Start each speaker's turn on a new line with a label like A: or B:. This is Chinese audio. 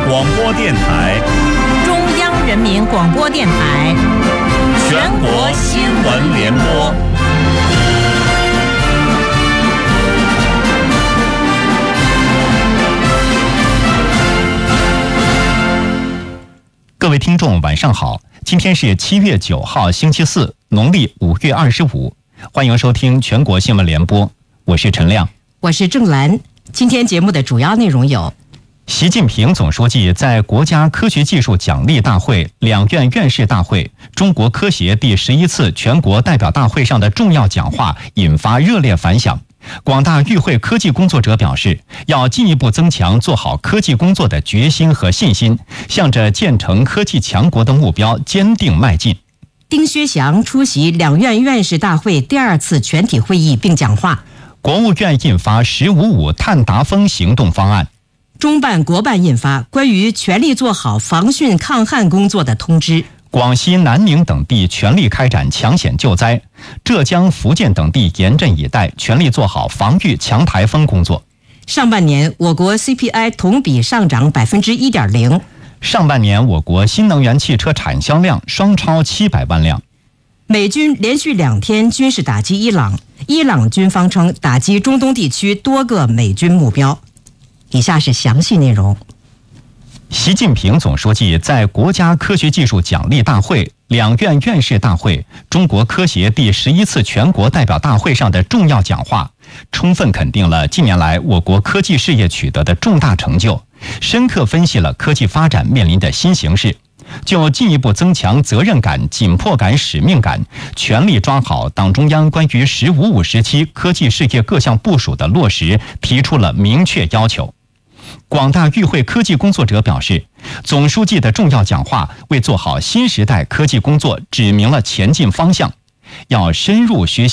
A: 广播电台、
B: 中央人民广播电台、
A: 全国新闻联播。
C: 各位听众晚上好，今天是7月9号星期四，农历5月25，欢迎收听全国新闻联播，我是陈亮，
B: 我是郑兰。今天节目的主要内容有：
C: 习近平总书记在国家科学技术奖励大会、两院院士大会、中国科协第11次全国代表大会上的重要讲话引发热烈反响。广大与会科技工作者表示，要进一步增强做好科技工作的决心和信心，向着建成科技强国的目标坚定迈进。
B: 丁薛祥出席两院院士大会第2次全体会议并讲话。
C: 国务院印发“1055”碳达峰行动方案。
B: 中办国办印发关于全力做好防汛抗旱工作的通知。
C: 广西南宁等地全力开展抢险救灾，浙江、福建等地严阵以待，全力做好防御强台风工作。
B: 上半年我国 CPI 同比上涨 1.0%。
C: 上半年我国新能源汽车产销量双超700万辆。
B: 美军连续2天军事打击伊朗，伊朗军方称打击中东地区多个美军目标。以下是详细内容。
C: 习近平总书记在国家科学技术奖励大会、两院院士大会、中国科协第11次全国代表大会上的重要讲话，充分肯定了近年来我国科技事业取得的重大成就，深刻分析了科技发展面临的新形势，就进一步增强责任感、紧迫感、使命感，全力抓好党中央关于“1055”时期科技事业各项部署的落实提出了明确要求。广大与会科技工作者表示，总书记的重要讲话为做好新时代科技工作指明了前进方向，要深入学习